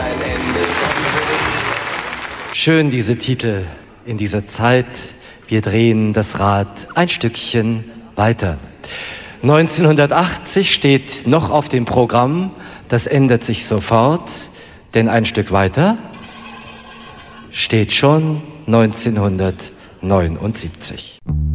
Schön diese Titel in dieser Zeit. Wir drehen das Rad ein Stückchen weiter. 1980 steht noch auf dem Programm. Das ändert sich sofort, denn ein Stück weiter steht schon 1979.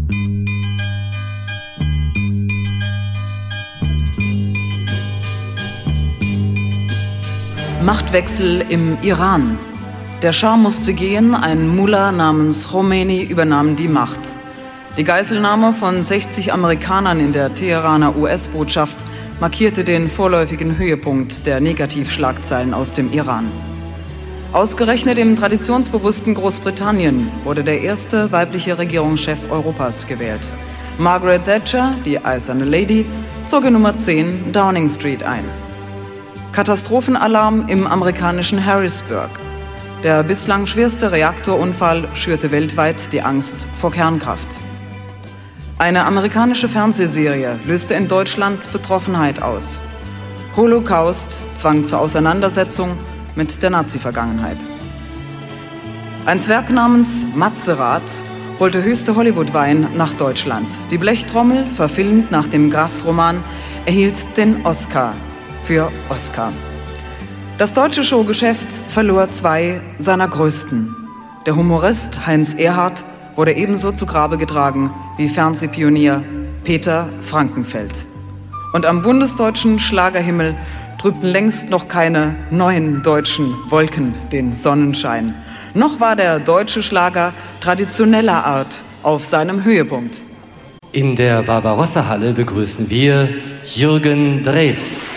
Machtwechsel im Iran. Der Schah musste gehen, ein Mullah namens Khomeini übernahm die Macht. Die Geiselnahme von 60 Amerikanern in der Teheraner US-Botschaft markierte den vorläufigen Höhepunkt der Negativschlagzeilen aus dem Iran. Ausgerechnet im traditionsbewussten Großbritannien wurde der erste weibliche Regierungschef Europas gewählt. Margaret Thatcher, die eiserne Lady, zog in Nummer 10 Downing Street ein. Katastrophenalarm im amerikanischen Harrisburg. Der bislang schwerste Reaktorunfall schürte weltweit die Angst vor Kernkraft. Eine amerikanische Fernsehserie löste in Deutschland Betroffenheit aus. Holocaust zwang zur Auseinandersetzung mit der Nazi-Vergangenheit. Ein Zwerg namens Matzerath holte höchste Hollywood-Wein nach Deutschland. Die Blechtrommel, verfilmt nach dem Grass-Roman, erhielt den Oscar für Oscar. Das deutsche Showgeschäft verlor zwei seiner größten. Der Humorist Heinz Erhardt wurde ebenso zu Grabe getragen wie Fernsehpionier Peter Frankenfeld. Und am bundesdeutschen Schlagerhimmel trübten längst noch keine neuen deutschen Wolken den Sonnenschein. Noch war der deutsche Schlager traditioneller Art auf seinem Höhepunkt. In der Barbarossa-Halle begrüßen wir Jürgen Drews.